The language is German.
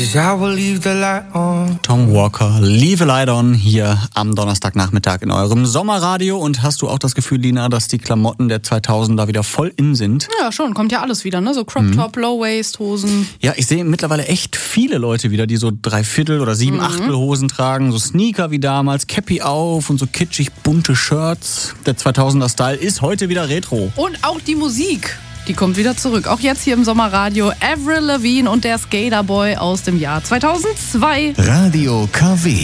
'cause I will leave the light on. Tom Walker, Leave a Light On, hier am Donnerstagnachmittag in eurem Sommerradio. Und hast du auch das Gefühl, Lina, dass die Klamotten der 2000er wieder voll in sind? Ja, schon. Kommt ja alles wieder, ne? So Crop Top, Low-Waist-Hosen. Ja, ich sehe mittlerweile echt viele Leute wieder, die so 3/4 oder 7/8 Hosen tragen. So Sneaker wie damals, Cappy auf und so kitschig bunte Shirts. Der 2000er-Style ist heute wieder Retro. Und auch die Musik. Die kommt wieder zurück. Auch jetzt hier im Sommerradio. Avril Lavigne und der Skater Boy aus dem Jahr 2002. Radio KW.